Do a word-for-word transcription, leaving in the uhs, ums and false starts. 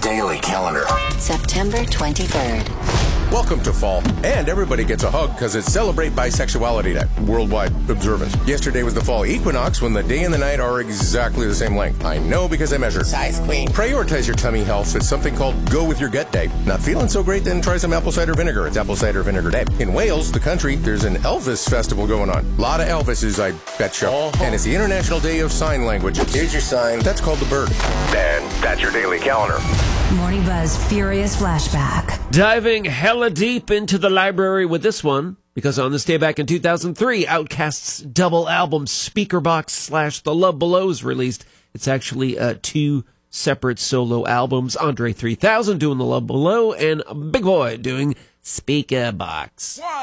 Daily Calendar. September twenty-third. Welcome to fall, and everybody gets a hug because it's Celebrate Bisexuality Day, worldwide observance. Yesterday was the fall equinox when the day and the night are exactly the same length. I know because I measured. Size queen. Prioritize your tummy health. It's something called Go With Your Gut Day. Not feeling so great? Then try some apple cider vinegar. It's apple cider vinegar day. In Wales, the country, there's an Elvis festival going on. A lot of Elvises, I betcha. Uh-huh. And it's the International Day of Sign Language. Here's your sign. That's called the bird. And that's your Daily Calendar. Morning Buzz Furious Flashback. Diving hella deep into the library with this one, because on this day back in two thousand three, Outkast's double album Speakerbox slash The Love Below is released. It's actually uh, two separate solo albums. Andre three thousand doing The Love Below and Big Boy doing Speakerbox.